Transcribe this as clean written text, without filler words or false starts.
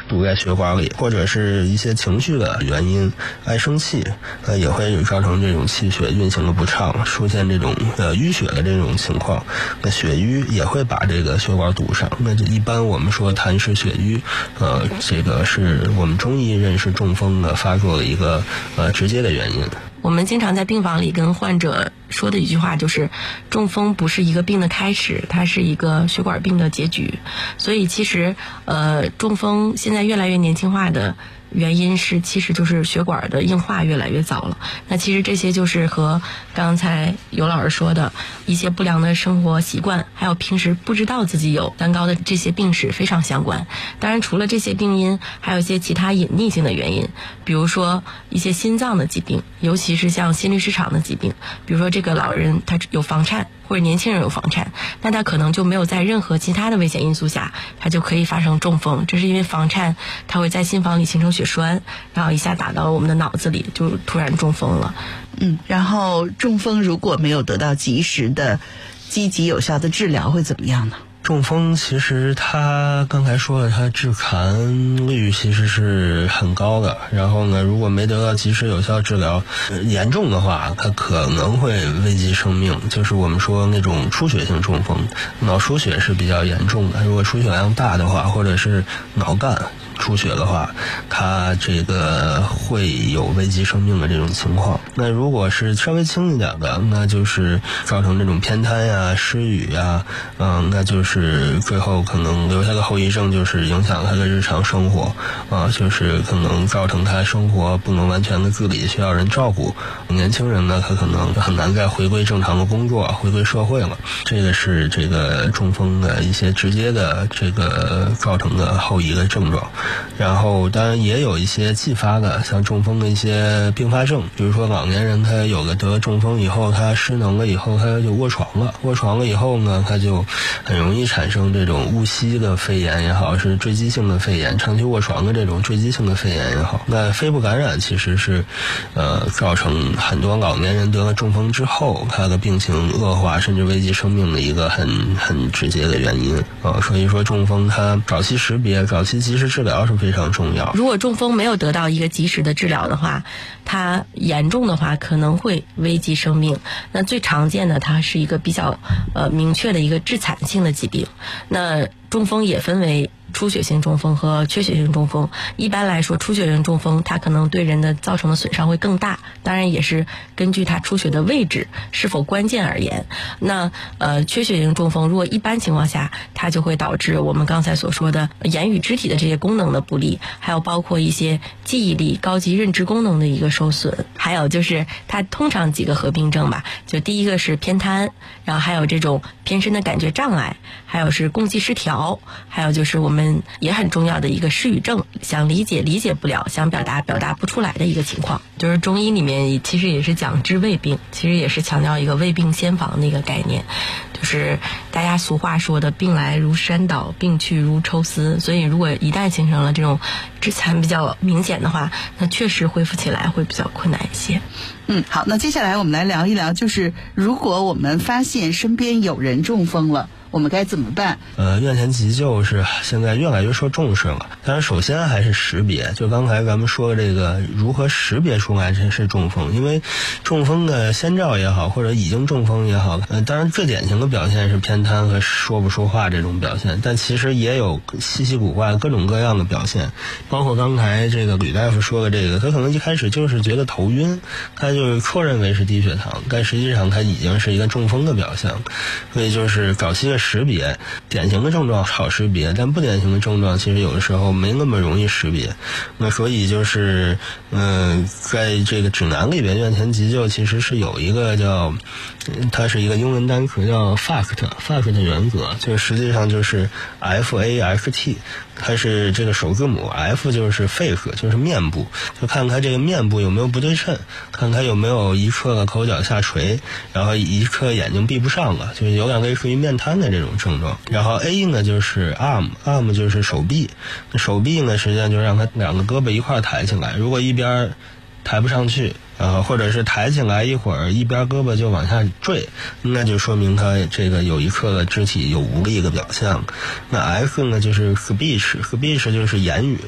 堵在血管里，或者是一些情绪的原因，爱生气，也会造成这种气血运行的不畅，出现这种淤血的这种情况。那血瘀也会把这个血管堵上。那就一般我们说痰湿血瘀，这个是我们中医认识中风的发作的一个直接的原因。 我们经常在病房里跟患者说的一句话就是，中风不是一个病的开始，它是一个血管病的结局。所以其实中风现在越来越年轻化的原因是，其实就是血管的硬化越来越早了。那其实这些就是和刚才尤老师说的一些不良的生活习惯，还有平时不知道自己有三高的这些病史非常相关。当然除了这些病因，还有一些其他隐匿性的原因，比如说一些心脏的疾病，尤其是像心律失常的疾病，比如说这个老人他有房颤，或者年轻人有房颤，那他可能就没有在任何其他的危险因素下，他就可以发生中风。这是因为房颤它会在心房里形成血栓，然后一下打到我们的脑子里，就突然中风了。 然后中风如果没有得到及时的积极有效的治疗会怎么样呢？ 中风其实他刚才说了，他致残率其实是很高的，然后呢，如果没得到及时有效治疗，严重的话他可能会危及生命。就是我们说那种出血性中风，脑出血是比较严重的，如果出血量大的话，或者是脑干出血的话，它这个会有危及生命的这种情况。那如果是稍微轻一点的，那就是造成这种偏瘫呀、失语呀，那就是最后可能留下的后遗症就是影响他的日常生活，就是可能造成他生活不能完全的自理，需要人照顾。年轻人呢，他可能很难再回归正常的工作，回归社会了。这个是这个中风的一些直接的这个造成的后遗的症状。然后当然也有一些继发的，像中风的一些并发症，比如说老年人他有了得中风以后，他失能了以后，他就卧床了以后呢，他就很容易产生这种误吸的肺炎也好，是坠积性的肺炎，长期卧床的这种坠积性的肺炎也好。那肺部感染其实是造成很多老年人得了中风之后，他的病情恶化甚至危及生命的一个很直接的原因。所以说中风它早期识别、早期及时治疗是非常重要。 如果中风没有得到一个及时的治疗的话，它严重的话可能会危及生命。那最常见的，它是一个比较明确的一个致残性的疾病。那中风也分为出血性中风和缺血性中风。一般来说，出血性中风它可能对人的造成的损伤会更大，当然也是根据它出血的位置是否关键而言。那缺血性中风如果一般情况下，它就会导致我们刚才所说的言语肢体的这些功能的不利，还有包括一些记忆力、高级认知功能的一个受损，还有就是它通常几个合并症吧，就第一个是偏瘫，然后还有这种偏身的感觉障碍，还有是共济失调，还有就是我们也很重要的一个失语症，想理解不了，想表达不出来的一个情况。就是中医里面其实也是讲治未病，其实也是强调一个未病先防的一个概念，就是大家俗话说的病来如山倒，病去如抽丝。所以如果一旦形成了这种致残比较明显的话，那确实恢复起来会比较困难一些。 好，那接下来我们来聊一聊，就是如果我们发现身边有人中风了，我们该怎么办？ 院前急救是现在越来越受重视了。当然首先还是识别，就刚才咱们说的这个如何识别出来这是中风。因为中风的先兆也好，或者已经中风也好，当然最典型的表现是偏瘫和说不说话这种表现，但其实也有稀奇古怪各种各样的表现。包括刚才这个吕大夫说的这个，他可能一开始就是觉得头晕，他就是错认为是低血糖，但实际上他已经是一个中风的表现。所以就是早期的识别，典型的症状好识别，但不典型的症状其实有的时候没那么容易识别。那所以就是在这个指南里边，院前急救其实是有一个叫它是一个英文单词叫 FAST 原则，就实际上就是 FAST， 它是这个首字母 F 就是 face， 就是面部，就看看这个面部有没有不对称，看看有没有一侧的口角下垂，然后一侧眼睛闭不上了，就是有点类似于面瘫的这种症状。然后 A 呢就是 arm 就是手臂，手臂呢实际上就让它两个胳膊一块抬起来，如果一边抬不上去，或者是抬起来一会儿一边胳膊就往下坠，那就说明他这个有一侧的肢体有无力的表现。那 F 呢就是 speech 就是言语，